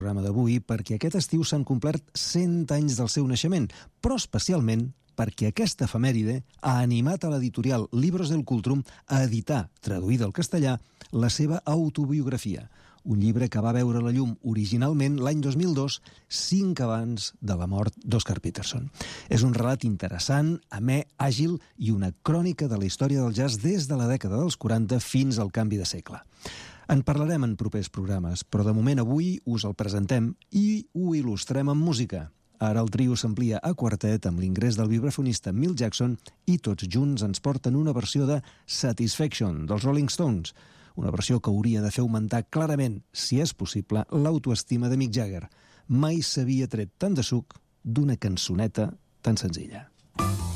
programa d'avui perquè aquest estiu s'han complert 100 anys del seu naixement, però especialment perquè aquesta efemèride ha animat a l'editorial Libros del Cultrum a editar, traduïda al castellà, la seva autobiografia, un llibre que va veure la llum originalment l'any 2002, 5 abans de la mort d'Oscar Peterson. És un relat interessant, amè, àgil i una crònica de la història del jazz des de la dècada dels 40 fins al canvi de segle. En parlarem en propers programes, però de moment avui us el presentem i ho il·lustrem amb música. Ara el trio s'amplia a quartet amb l'ingrés del vibrafonista Milt Jackson i tots junts ens porten una versió de Satisfaction dels Rolling Stones, una versió que hauria de fer augmentar clarament, si és possible, l'autoestima de Mick Jagger. Mai s'havia tret tant de suc d'una cançoneta tan senzilla.